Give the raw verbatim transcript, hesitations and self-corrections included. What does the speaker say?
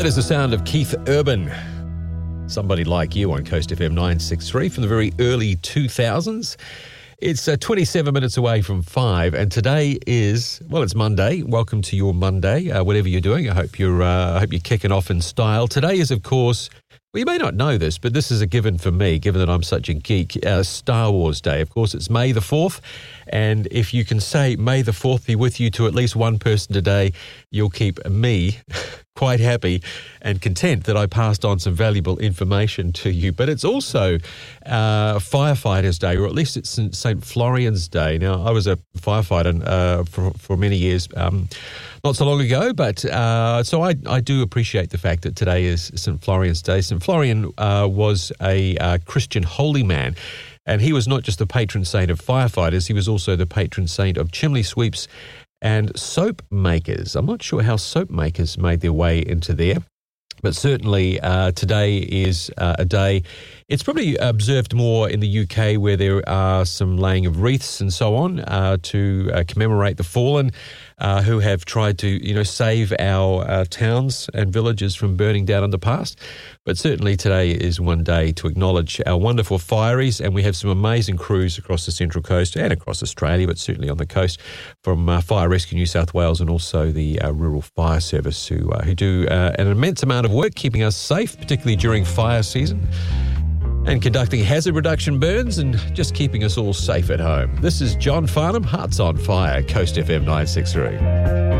That is the sound of Keith Urban. Somebody Like You on Coast F M nine sixty-three from the very early two thousands. It's uh, twenty-seven minutes away from five, and today is, well, it's Monday. Welcome to your Monday, uh, whatever you're doing. I hope you're, uh, I hope you're kicking off in style. Today is, of course, well, you may not know this, but this is a given for me, given that I'm such a geek, uh, Star Wars Day. Of course, it's May the fourth, and if you can say May the fourth be with you to at least one person today, you'll keep me quite happy and content that I passed on some valuable information to you. But it's also uh, Firefighters Day, or at least it's Saint Florian's Day. Now, I was a firefighter uh, for, for many years, um, not so long ago, but uh, so I, I do appreciate the fact that today is Saint Florian's Day. Saint Florian uh, was a uh, Christian holy man, and he was not just the patron saint of firefighters, he was also the patron saint of chimney sweeps and soap makers. I'm not sure how soap makers made their way into there, but certainly uh, today is uh, a day. It's probably observed more in the U K, where there are some laying of wreaths and so on uh, to uh, commemorate the fallen uh, who have tried to, you know, save our uh, towns and villages from burning down in the past. But certainly today is one day to acknowledge our wonderful fireys, and we have some amazing crews across the Central Coast and across Australia, but certainly on the coast, from uh, Fire Rescue New South Wales and also the uh, Rural Fire Service, who, uh, who do uh, an immense amount of work keeping us safe, particularly during fire season, and conducting hazard reduction burns and just keeping us all safe at home. This is John Farnham, Hearts on Fire, Coast F M nine sixty-three.